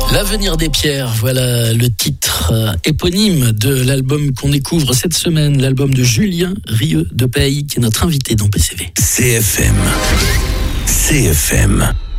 L'avenir des pierres, voilà le titre éponyme de l'album qu'on découvre cette semaine, l'album de Julien Rieux de Pailly, qui est notre invité dans PCV. CFM.